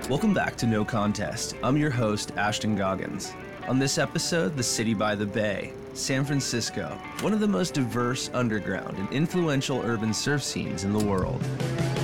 Welcome back to No Contest. I'm your host, Ashton Goggins. On this episode, the city by the bay, San Francisco, one of the most diverse underground and influential urban surf scenes in the world.